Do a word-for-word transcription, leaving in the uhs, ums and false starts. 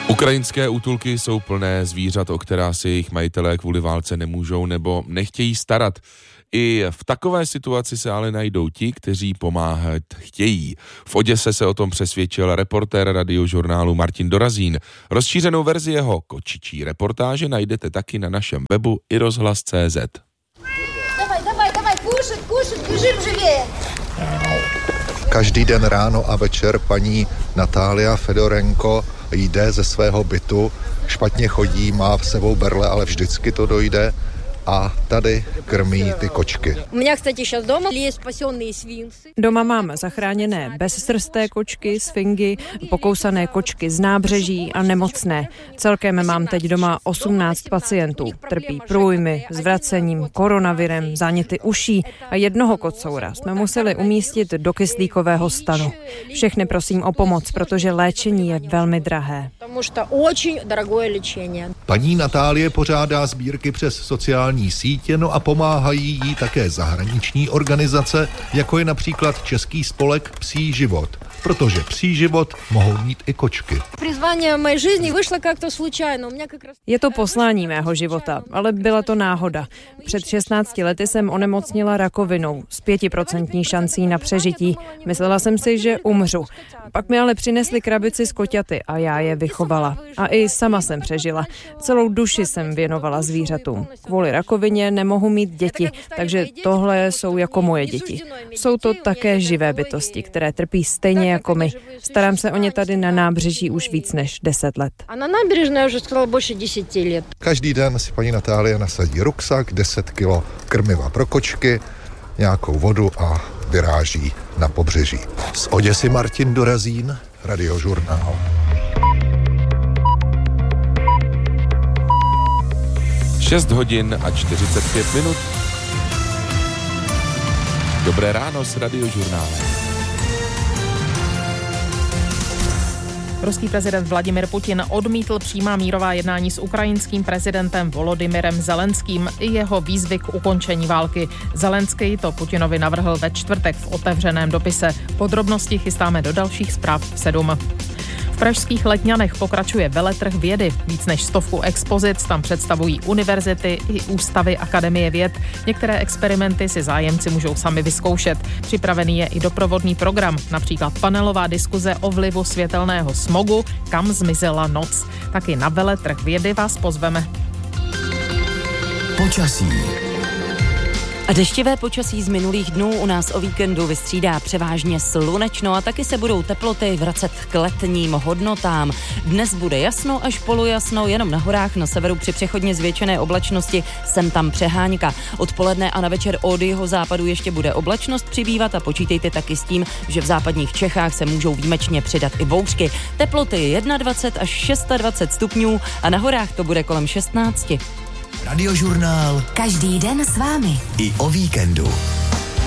Ukrajinské útulky jsou plné zvířat, o která si jejich majitelé kvůli válce nemůžou nebo nechtějí starat. I v takové situaci se ale najdou ti, kteří pomáhat chtějí. V Oděse se o tom přesvědčil reportér Radiožurnálu Martin Dorazín. Rozšířenou verzi jeho kočičí reportáže najdete taky na našem webu i rozhlas tečka cé zet. Давай, давай, давай, кушать, кушать, бежим живее. Každý den ráno a večer paní Natália Fedorenko jde ze svého bytu, špatně chodí, má v sebou berle, ale vždycky to dojde a tady krmí ty kočky. Doma mám zachráněné bezsrsté kočky, sfingy, pokousané kočky z nábřeží a nemocné. Celkem mám teď doma osmnáct pacientů. Trpí průjmy, zvracením, koronavirem, záněty uší a jednoho kocoura jsme museli umístit do kyslíkového stanu. Všechny prosím o pomoc, protože léčení je velmi drahé. Paní Natálie pořádá sbírky přes sociální sítě, no a pomáhají jí také zahraniční organizace, jako je například Český spolek Psí život, protože psí život mohou mít i kočky. Je to poslání mého života, ale byla to náhoda. Před šestnácti lety jsem onemocnila rakovinou s pětiprocentní šancí na přežití. Myslela jsem si, že umřu. Pak mi ale přinesli krabici s koťaty a já je vychovala. A i sama jsem přežila. Celou duši jsem věnovala zvířatům. Kvůli rakovině nemohu mít děti, takže tohle jsou jako moje děti. Jsou to také živé bytosti, které trpí stejně jako my. Starám se o ně tady na nábřeží už víc než deset let. A na nábřežné už skoro больше deseti let. Každý den si paní Natálie nasadí ruksak, deset kilo krmiva pro kočky, nějakou vodu a vyráží na pobřeží. Z Oděsy Martin Dorazín, Radiožurnál. šest hodin a čtyřicet pět minut. Dobré ráno s Radiožurnálem. Ruský prezident Vladimir Putin odmítl přímá mírová jednání s ukrajinským prezidentem Volodymyrem Zelenským i jeho výzvy k ukončení války. Zelenský to Putinovi navrhl ve čtvrtek v otevřeném dopise. Podrobnosti chystáme do dalších zpráv v sedm. V pražských Letňanech pokračuje veletrh vědy. Víc než stovku expozic tam představují univerzity i ústavy Akademie věd. Některé experimenty si zájemci můžou sami vyzkoušet. Připravený je i doprovodný program, například panelová diskuze o vlivu světelného smogu, kam zmizela noc. Taky na veletrh vědy vás pozveme. Počasí. A deštivé počasí z minulých dnů u nás o víkendu vystřídá převážně slunečno a taky se budou teploty vracet k letním hodnotám. Dnes bude jasno až polojasno, jenom na horách na severu při přechodně zvětšené oblačnosti sem tam přehánka. Odpoledne a na večer od jeho západu ještě bude oblačnost přibývat a počítejte taky s tím, že v západních Čechách se můžou výjimečně přidat i bouřky. Teploty dvacet jedna až dvacet šest stupňů a na horách to bude kolem šestnáct. Radiožurnál. Každý den s vámi. I o víkendu.